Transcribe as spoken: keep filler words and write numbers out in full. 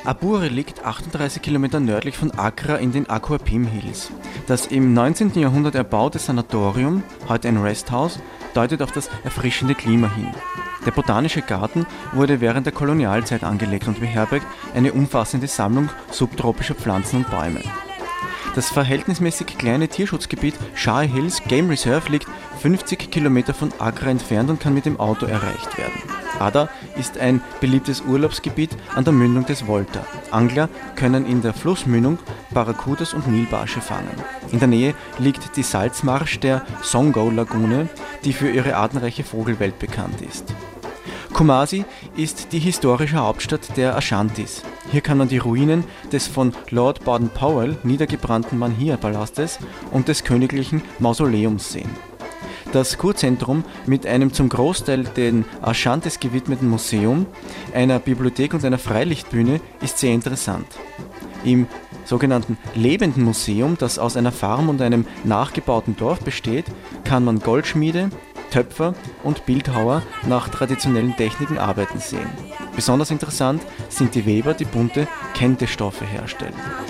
Apure liegt achtunddreißig Kilometer nördlich von Accra in den Akuapem Hills. Das im neunzehnten Jahrhundert erbaute Sanatorium, heute ein Resthaus, deutet auf das erfrischende Klima hin. Der Botanische Garten wurde während der Kolonialzeit angelegt und beherbergt eine umfassende Sammlung subtropischer Pflanzen und Bäume. Das verhältnismäßig kleine Tierschutzgebiet Shire Hills Game Reserve liegt fünfzig Kilometer von Accra entfernt und kann mit dem Auto erreicht werden. Ada ist ein beliebtes Urlaubsgebiet an der Mündung des Volta. Angler können in der Flussmündung Barracudas und Nilbarsche fangen. In der Nähe liegt die Salzmarsch der Songo-Lagune, die für ihre artenreiche Vogelwelt bekannt ist. Kumasi ist die historische Hauptstadt der Aschantis. Hier kann man die Ruinen des von Lord Baden-Powell niedergebrannten Manhia-Palastes und des königlichen Mausoleums sehen. Das Kurzentrum mit einem zum Großteil den Aschantis gewidmeten Museum, einer Bibliothek und einer Freilichtbühne ist sehr interessant. Im sogenannten Lebenden Museum, das aus einer Farm und einem nachgebauten Dorf besteht, kann man Goldschmiede, Töpfer und Bildhauer nach traditionellen Techniken arbeiten sehen. Besonders interessant sind die Weber, die bunte Kente-Stoffe herstellen.